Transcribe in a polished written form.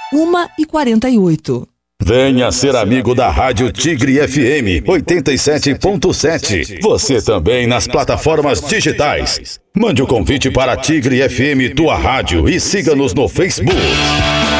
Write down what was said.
1h48. Venha ser amigo da Rádio Tigre FM 87.7. Você também nas plataformas digitais. Mande o convite para Tigre FM, tua rádio, e siga-nos no Facebook.